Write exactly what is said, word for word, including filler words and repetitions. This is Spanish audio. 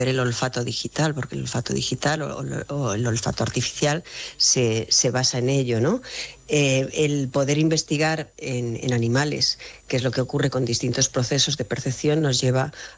el olfato digital, porque el olfato digital o, o el olfato artificial se, se basa en ello, ¿no? Eh, el poder investigar en, en animales qué es lo que ocurre con distintos procesos de percepción nos lleva